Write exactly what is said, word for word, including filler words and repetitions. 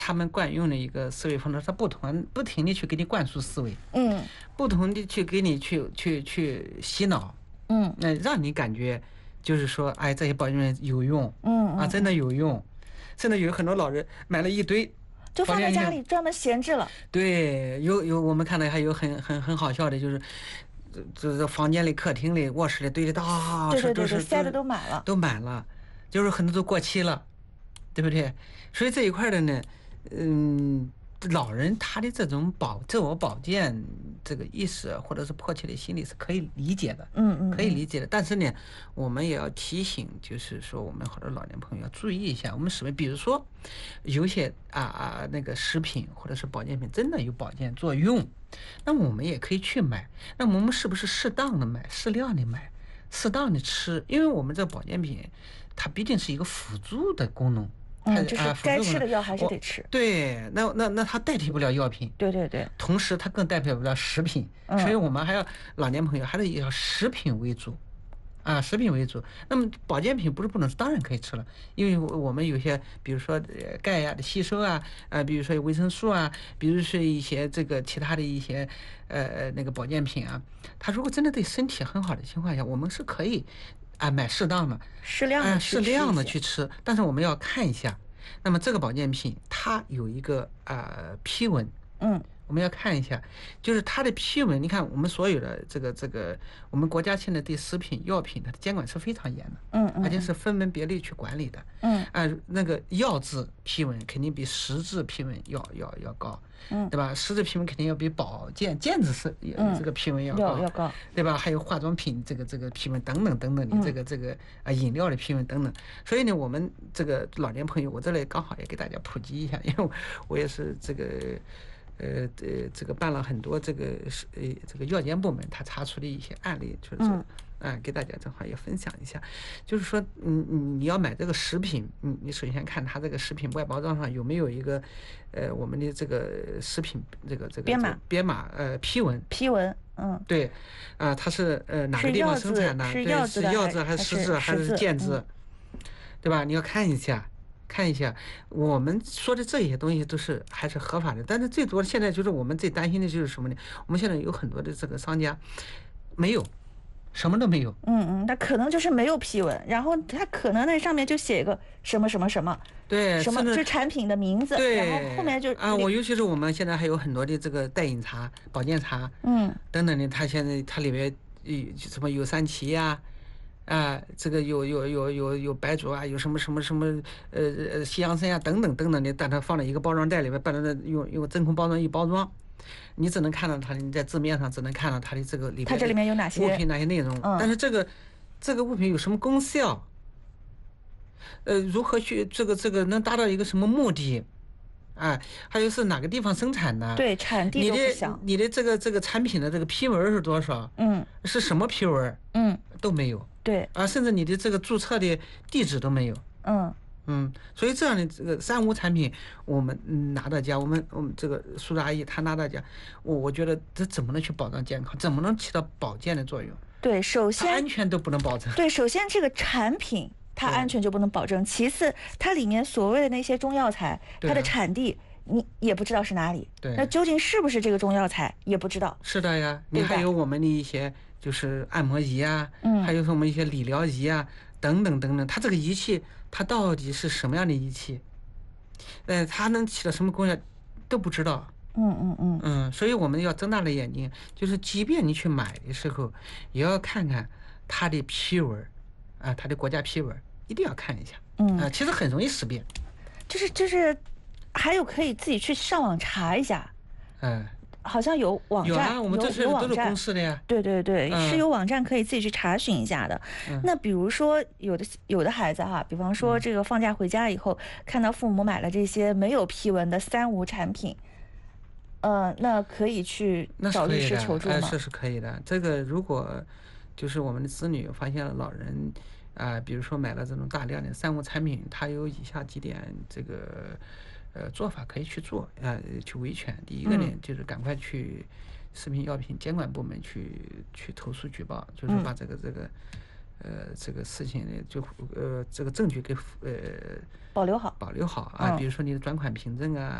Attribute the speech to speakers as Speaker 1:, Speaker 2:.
Speaker 1: 他们惯用的一个思维方式，他不同不停的去给你灌输思维，
Speaker 2: 嗯，
Speaker 1: 不同的去给你去去去洗脑，
Speaker 2: 嗯，
Speaker 1: 那让你感觉就是说，哎，这些保健品有用，
Speaker 2: 嗯
Speaker 1: 啊，真的有用，甚至有很多老人买了一堆，
Speaker 2: 就放在家里专门闲置了。
Speaker 1: 对，有有我们看到还有很很很好笑的，就是这这这房间里、客厅里、卧室里堆的大，
Speaker 2: 对对对对，
Speaker 1: 都是
Speaker 2: 塞的都满了，
Speaker 1: 都满了，就是很多都过期了，对不对？所以这一块的呢，嗯，老人他的这种保自我保健这个意识或者是迫切的心理是可以理解的，
Speaker 2: 嗯嗯，
Speaker 1: 可以理解的。但是呢，我们也要提醒，就是说我们好多老年朋友要注意一下，我们使用，比如说有些啊啊那个食品或者是保健品真的有保健作用，那么我们也可以去买。那么我们是不是适当的买，适量的买，适当的吃？因为我们这保健品它毕竟是一个辅助的功能。
Speaker 2: 嗯，就是该吃的药还是得吃。
Speaker 1: 对，那那那它代替不了药品。
Speaker 2: 对对对。
Speaker 1: 同时，它更代替不了食品，
Speaker 2: 嗯、
Speaker 1: 所以我们还要老年朋友还是以食品为主，啊，食品为主。那么保健品不是不能吃，当然可以吃了，因为我们有些，比如说钙呀的吸收啊，呃，比如说维生素啊，比如说一些这个其他的一些呃那个保健品啊，它如果真的对身体很好的情况下，我们是可以。啊，买适当的、
Speaker 2: 适量的、
Speaker 1: 适量的去吃，但是我们要看一下。那么这个保健品它有一个呃批文，
Speaker 2: 嗯，
Speaker 1: 我们要看一下，就是它的批文。你看我们所有的这个这个，我们国家现在对食品药品它的监管是非常严的，
Speaker 2: 嗯嗯，
Speaker 1: 而且是分门别类去管理的，
Speaker 2: 嗯，
Speaker 1: 啊，那个药字批文肯定比实质批文要要要高，
Speaker 2: 嗯，
Speaker 1: 对吧？实质批文肯定要比保健健字是这个批文要高，
Speaker 2: 要高，
Speaker 1: 对吧？还有化妆品这个这个批文等等等等，你这个这个啊饮料的批文等等。所以呢，我们这个老年朋友，我这里刚好也给大家普及一下，因为我也是这个。呃呃，这个办了很多这个是呃这个药监部门他查出的一些案例，就是说，啊，给大家正好也分享一下，就是说，嗯嗯，你要买这个食品，嗯，你首先看它这个食品外包装上有没有一个，呃，我们的这个食品这个这个
Speaker 2: 编码
Speaker 1: 编码呃批文
Speaker 2: 批文，嗯，
Speaker 1: 对，啊，它是呃哪个地方生产的？
Speaker 2: 对，
Speaker 1: 是药字还是实字还是健字，对吧？你要看一下。看一下，我们说的这些东西都是还是合法的，但是最多现在就是我们最担心的就是什么呢？我们现在有很多的这个商家没有，什么都没有。
Speaker 2: 嗯嗯，他可能就是没有批文，然后他可能那上面就写一个什么什么什么，
Speaker 1: 对，
Speaker 2: 什么就产品的名字，
Speaker 1: 对，
Speaker 2: 然后后面就
Speaker 1: 啊，我尤其是我们现在还有很多的这个代饮茶、保健茶，
Speaker 2: 嗯，
Speaker 1: 等等的，它现在它里边有什么有三七呀。啊，这个有有有有有白术啊，有什么什么什么呃呃西洋参啊等等等等的，但它放在一个包装袋里面，把它用用真空包装一包装，你只能看到它的，你在字面上只能看到它的这个里面
Speaker 2: 它这里面有哪些
Speaker 1: 物品哪些内容，
Speaker 2: 嗯、
Speaker 1: 但是这个这个物品有什么功效？呃，如何去这个这个能达到一个什么目的？啊，还有是哪个地方生产的？
Speaker 2: 对，产地都不详。
Speaker 1: 你的你的这个这个产品的这个批文是多少？
Speaker 2: 嗯，
Speaker 1: 是什么批文？
Speaker 2: 嗯，
Speaker 1: 都没有。
Speaker 2: 对
Speaker 1: 啊，甚至你的这个注册的地址都没有。
Speaker 2: 嗯
Speaker 1: 嗯，所以这样的这个三无产品，我们拿到家，我们我们这个苏阿姨她拿到家，我我觉得这怎么能去保障健康？怎么能起到保健的作用？
Speaker 2: 对，首先
Speaker 1: 安全都不能保证。
Speaker 2: 对，首先这个产品它安全就不能保证，其次它里面所谓的那些中药材，它的产地。你也不知道是哪里，
Speaker 1: 对，
Speaker 2: 那究竟是不是这个中药材也不知道。
Speaker 1: 是的呀，你还有我们的一些就是按摩仪啊，
Speaker 2: 嗯，
Speaker 1: 还有我们一些理疗仪啊，等等等等，它这个仪器它到底是什么样的仪器？呃，它能起到什么功效都不知道。
Speaker 2: 嗯嗯嗯
Speaker 1: 嗯，所以我们要睁大了眼睛，就是即便你去买的时候，也要看看它的批文啊，它的国家批文一定要看一下。
Speaker 2: 嗯
Speaker 1: 啊，其实很容易识别。
Speaker 2: 就是就是。还有可以自己去上网查一下，
Speaker 1: 嗯，
Speaker 2: 好像有网站，
Speaker 1: 有啊，我们这是都是公示的呀。
Speaker 2: 对对对，嗯、是有网站可以自己去查询一下的。嗯、那比如说有的有的孩子哈，比方说这个放假回家以后，嗯、看到父母买了这些没有批文的三无产品，呃，那可以去找律师求助吗？
Speaker 1: 那是可以的，哎，是是可以的。这个如果就是我们的子女发现了老人。啊、呃，比如说买了这种大量的三无产品，它有以下几点这个呃做法可以去做啊、呃，去维权。第一个呢，嗯、就是赶快去食品药品监管部门去去投诉举报，就是把这个这个呃这个事情呢，就呃这个证据给呃
Speaker 2: 保留好，
Speaker 1: 保留好啊，
Speaker 2: 嗯
Speaker 1: 比如说你的转款凭证啊。